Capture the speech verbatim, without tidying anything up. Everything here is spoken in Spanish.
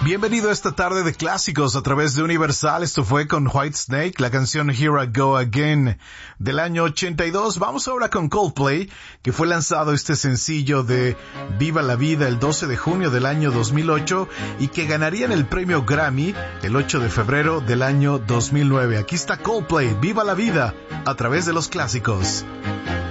Bienvenido a esta tarde de clásicos a través de Universal. Esto fue con Whitesnake, la canción Here I Go Again del año ochenta y dos. Vamos ahora con Coldplay, que fue lanzado este sencillo de Viva la Vida el doce de junio del año dos mil ocho y que ganarían el premio Grammy el ocho de febrero del año dos mil nueve. Aquí está Coldplay, Viva la Vida, a través de los clásicos.